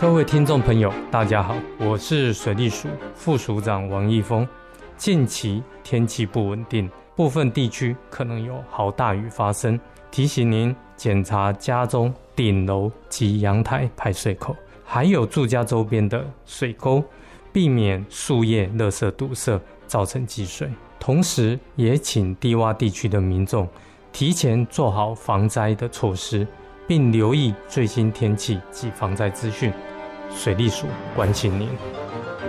各位听众朋友大家好，我是水利署副署长王义峰。近期天气不稳定，部分地区可能有豪大雨发生，提醒您检查家中顶楼及阳台排水口，还有住家周边的水沟，避免树叶、垃圾堵塞造成积水。同时也请低洼地区的民众提前做好防灾的措施，并留意最新天气及防灾资讯。水利署关心您。